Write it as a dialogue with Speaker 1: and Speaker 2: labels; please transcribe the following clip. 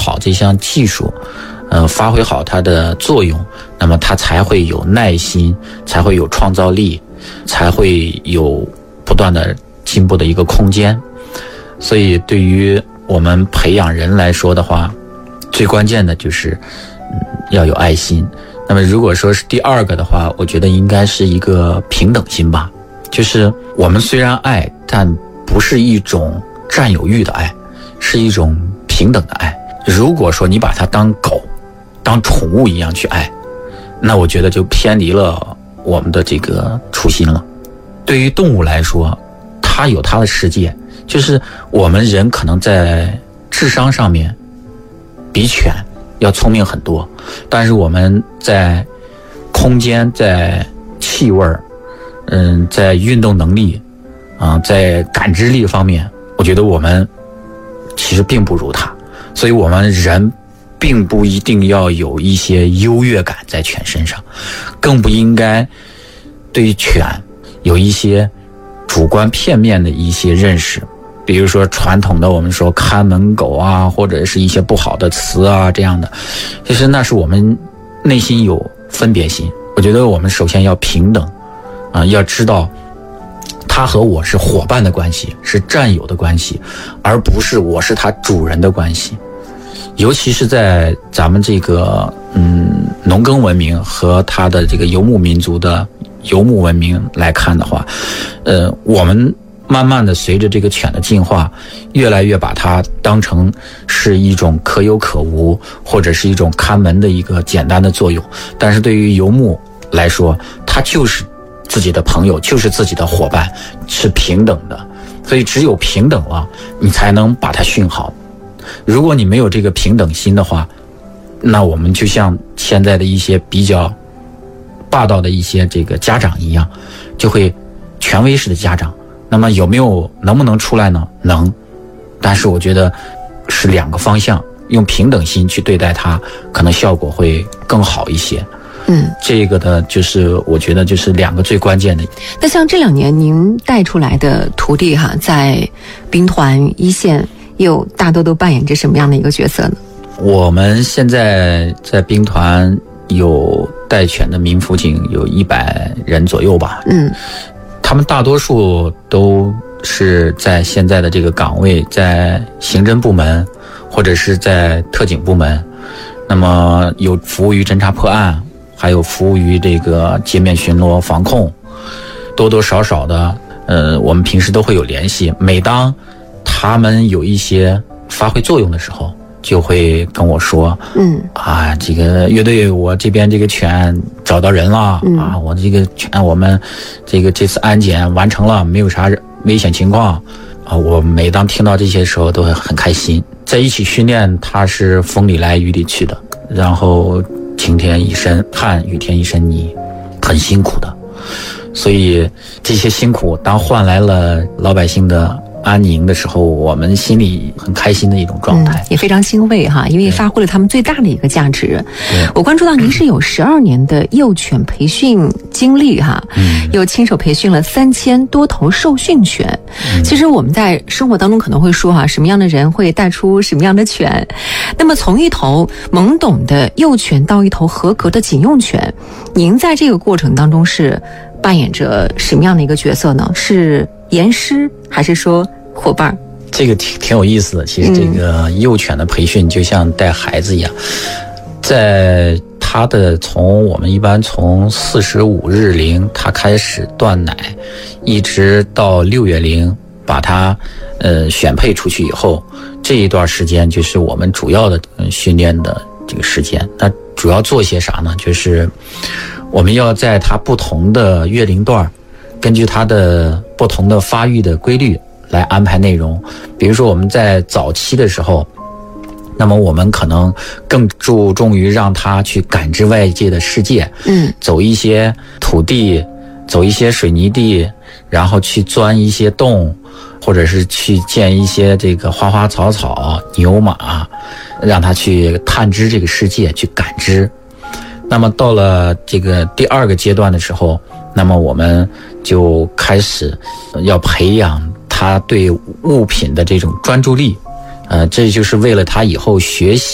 Speaker 1: 好这项技术，发挥好它的作用，那么它才会有耐心，才会有创造力，才会有不断的进步的一个空间。所以对于我们培养人来说的话，最关键的就是要有爱心。那么如果说是第二个的话，我觉得应该是一个平等心吧，就是我们虽然爱，但不是一种占有欲的爱，是一种平等的爱。如果说你把它当狗当宠物一样去爱，那我觉得就偏离了我们的这个初心了。对于动物来说，它有它的世界，就是我们人可能在智商上面比犬要聪明很多，但是我们在空间、在气味、在运动能力在感知力方面，我觉得我们其实并不如它。所以我们人并不一定要有一些优越感在犬身上，更不应该对犬有一些主观片面的一些认识，比如说传统的我们说看门狗啊，或者是一些不好的词啊这样的，其实那是我们内心有分别心。我觉得我们首先要平等要知道他和我是伙伴的关系，是战友的关系，而不是我是他主人的关系。尤其是在咱们这个农耕文明和他的这个游牧民族的游牧文明来看的话，我们慢慢的随着这个犬的进化，越来越把它当成是一种可有可无，或者是一种看门的一个简单的作用。但是对于游牧来说，它就是自己的朋友，就是自己的伙伴，是平等的。所以只有平等了，你才能把它训好。如果你没有这个平等心的话，那我们就像现在的一些比较霸道的一些这个家长一样，就会权威式的家长。那么能不能出来呢？能，但是我觉得是两个方向，用平等心去对待它，可能效果会更好一些。这个呢，就是我觉得就是两个最关键的。
Speaker 2: 那像这2年您带出来的徒弟在兵团一线又大多都扮演着什么样的一个角色呢？
Speaker 1: 我们现在在兵团有带犬的民辅警有100人左右吧。他们大多数都是在现在的这个岗位，在刑侦部门或者是在特警部门，那么有服务于侦查破案，还有服务于这个街面巡逻防控，多多少少的我们平时都会有联系。每当他们有一些发挥作用的时候，就会跟我说这个乐队我这边这个犬找到人了我这个犬我们这次安检完成了，没有啥危险情况我每当听到这些时候都会很开心。在一起训练，他是风里来雨里去的，然后晴天一身汗，雨天一身泥，很辛苦的。所以这些辛苦当换来了老百姓的安宁的时候，我们心里很开心的一种状态，
Speaker 2: 也非常欣慰因为发挥了他们最大的一个价值。我关注到您是有12年的幼犬培训经历又亲手培训了3000多头受训犬。其实我们在生活当中可能会说什么样的人会带出什么样的犬。那么从一头懵懂的幼犬到一头合格的警用犬，您在这个过程当中是扮演着什么样的一个角色呢？是严师还是说伙伴？
Speaker 1: 这个挺有意思的。其实这个幼犬的培训就像带孩子一样，在他的我们一般从45日龄他开始断奶，一直到6月龄把他选配出去以后，这一段时间就是我们主要的训练的这个时间。那主要做些啥呢？就是我们要在他不同的月龄段，根据他的不同的发育的规律来安排内容。比如说我们在早期的时候，那么我们可能更注重于让他去感知外界的世界，走一些土地，走一些水泥地，然后去钻一些洞，或者是去见一些这个花花草草、牛马，让他去探知这个世界，去感知。那么到了这个第2个阶段的时候，那么我们就开始要培养他对物品的这种专注力，这就是为了他以后学习